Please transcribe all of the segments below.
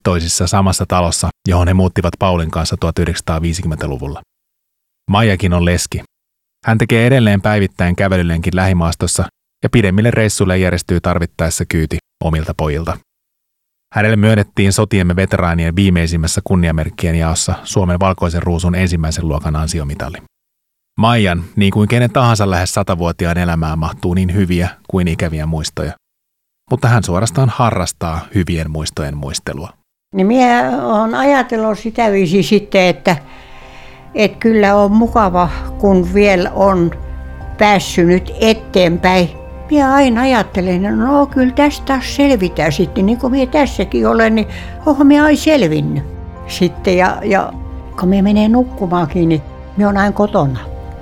toisissa samassa talossa, johon he muuttivat Paulin kanssa 1950-luvulla. Maijakin on leski. Hän tekee edelleen päivittäin kävelylenkin lähimaastossa ja pidemmille reissuille järjestyy tarvittaessa kyyti omilta pojilta. Hänelle myönnettiin sotiemme veteraanien viimeisimmässä kunniamerkkien jaossa Suomen valkoisen ruusun ensimmäisen luokan ansiomitali. Maijan, niin kuin kenen tahansa lähes 100-vuotiaan elämään mahtuu niin hyviä kuin ikäviä muistoja. Mutta hän suorastaan harrastaa hyvien muistojen muistelua. Niin minä olen ajatellut sitä viisi sitten, että kyllä on mukava, kun vielä on päässyt nyt eteenpäin. Minä aina ajattelen, että no kyllä tästä taas selvitään sitten, niin kuin minä tässäkin olen, niin oonhan minä aina selvinnyt. Sitten ja kun minä menen nukkumaankin, niin minä olen aina kotona.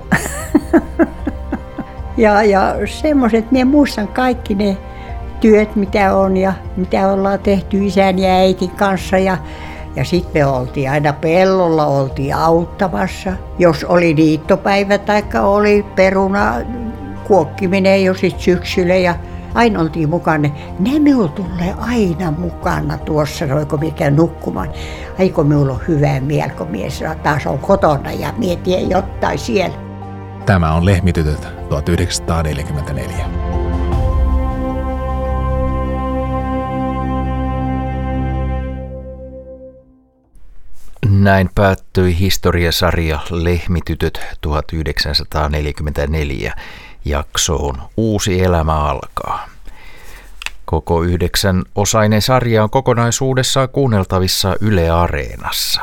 ja semmoiset, minä muistan kaikki ne työt, mitä on ja mitä ollaan tehty isän ja äitin kanssa. Ja sitten me oltiin aina pellolla, oltiin auttamassa. Jos oli niittopäivä tai oli peruna kuokkiminen jo sitten syksyllä ja aina oltiin mukana. Ne minulla tulee aina mukana tuossa, kun minä käyn nukkumaan. Ai kun minulla on hyvä mieli, kun minä taas on kotona ja mietin jotain siellä. Tämä on Lehmitytöt 1944. Näin päättyi historiasarja Lehmitytöt 1944. Jaksoon Uusi elämä alkaa. Koko 9-osainen sarja on kokonaisuudessaan kuunneltavissa Yle Areenassa.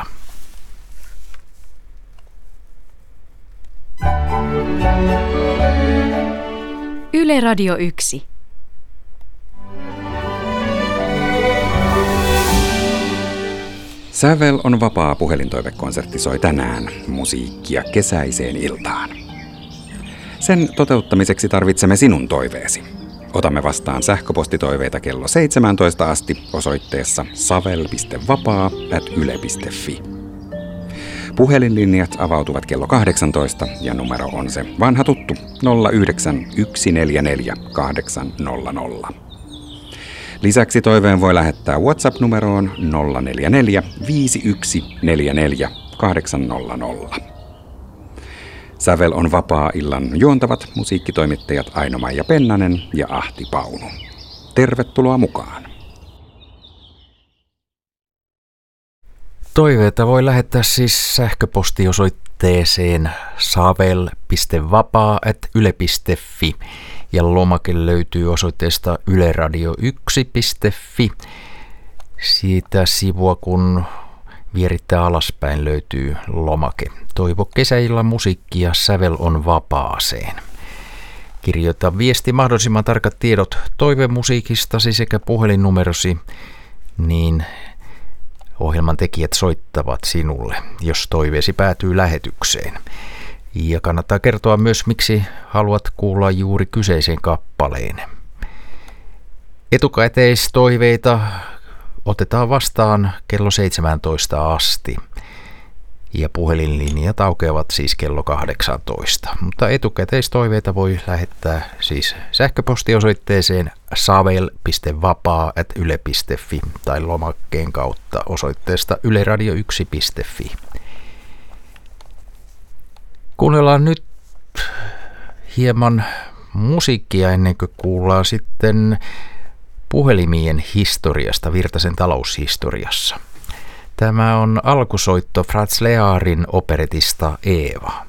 Yle Radio 1. Sävel on vapaa puhelintoivekonsertti soi tänään musiikkia kesäiseen iltaan. Sen toteuttamiseksi tarvitsemme sinun toiveesi. Otamme vastaan sähköpostitoiveita kello 17 asti osoitteessa savel.vapaa@yle.fi. Puhelinlinjat avautuvat kello 18 ja numero on se vanha tuttu 09144 800. Lisäksi toiveen voi lähettää WhatsApp-numeroon 044 5144 800. Sävel on vapaa illan juontavat musiikkitoimittajat Aino-Maija Pennanen ja Ahti Paunu. Tervetuloa mukaan. Toiveita voi lähettää siis sähköpostiosoitteeseen savel.vapaa@yle.fi ja lomake löytyy osoitteesta yleradio1.fi. Siitä sivua kun vierittää alaspäin löytyy lomake. Toivo kesäillan musiikkia, sävel on vapaaseen. Kirjoita viesti mahdollisimman tarkat tiedot toivemusiikistasi sekä puhelinnumerosi, niin ohjelman tekijät soittavat sinulle, jos toiveesi päätyy lähetykseen. Ja kannattaa kertoa myös, miksi haluat kuulla juuri kyseisen kappaleen. Etukäteistoiveita otetaan vastaan kello 17 asti. Ja puhelinlinjat aukeavat siis kello 18. Mutta etukäteistoiveita voi lähettää siis sähköpostiosoitteeseen savel.vapaa@yle.fi tai lomakkeen kautta osoitteesta yleradio1.fi. Kuunnellaan nyt hieman musiikkia ennen kuin kuullaan sitten puhelimien historiasta Virtasen taloushistoriassa. Tämä on alkusoitto Franz Learin operetista Eeva.